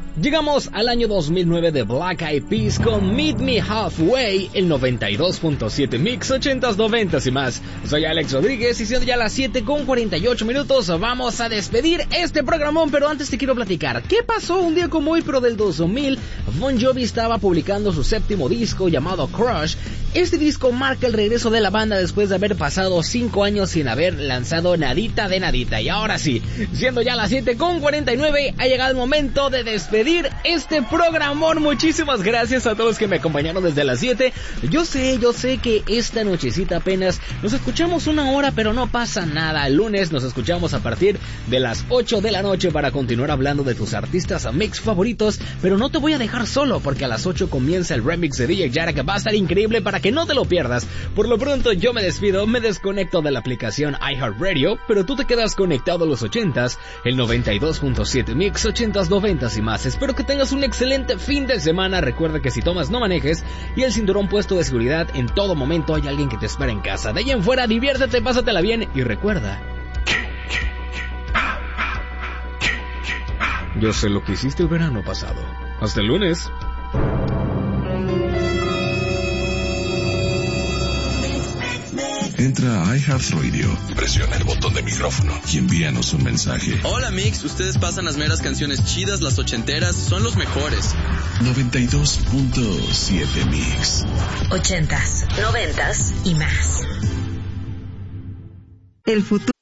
Llegamos al año 2009 de Black Eyed Peas con Meet Me Halfway, el 92.7 Mix 80s, 90s y más. Soy Alex Rodríguez y siendo ya las 7:48 vamos a despedir este programón, pero antes te quiero platicar ¿qué pasó un día como hoy pero del 2000? Bon Jovi estaba publicando su séptimo disco llamado Crush. Este disco marca el regreso de la banda después de haber pasado 5 años sin haber lanzado nadita de nadita. Y ahora sí, siendo ya las 7:49, ha llegado el momento de despedir este programón. Muchísimas gracias a todos que me acompañaron desde las 7. Yo sé que esta nochecita apenas nos escuchamos una hora, pero no pasa nada. El lunes nos escuchamos a partir de las 8 de la noche para continuar hablando de tus artistas mix favoritos, pero no te voy a dejar solo porque a las 8 comienza el remix de DJ Yara que va a estar increíble para que no te lo pierdas. Por lo pronto yo me despido, me desconecto de la aplicación iHeartRadio, pero tú te quedas conectado a los 80s, el 92.7 Mix 80s, 90s y más. Espero que tengas un excelente fin de semana. Recuerda que si tomas no manejes y el cinturón puesto de seguridad, en todo momento hay alguien que te espera en casa. De ahí en fuera, diviértete, pásatela bien y recuerda, yo sé lo que hiciste el verano pasado. Hasta el lunes. Entra a iHeartRadio, presiona el botón de micrófono y envíanos un mensaje. Hola Mix, ustedes pasan las meras canciones chidas, las ochenteras, son los mejores. 92.7 Mix. 80s, 90s y más. El futuro